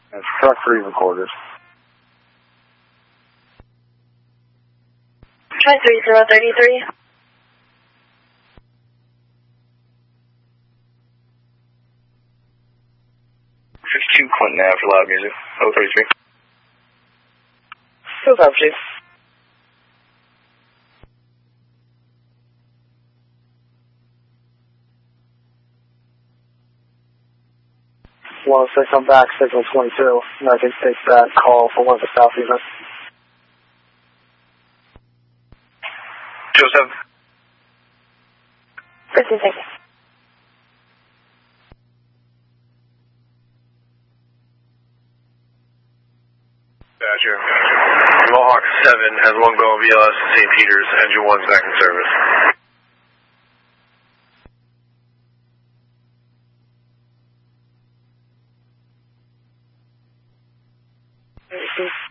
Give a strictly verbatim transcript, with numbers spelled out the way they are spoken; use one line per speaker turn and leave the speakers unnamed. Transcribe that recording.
That's truck three recorders.
Try three zero thirty-three.
fifty-two Clinton Ave for loud music. oh three three.
Who's up, Chief?
one oh six, I'm back, signal twenty-two. And I can take that call for one of the south units.
Joseph.
fifteen, thank you.
Gotcha. Mohawk seven has one going V L S to Saint Peter's. Engine one's back in service.
Thank you.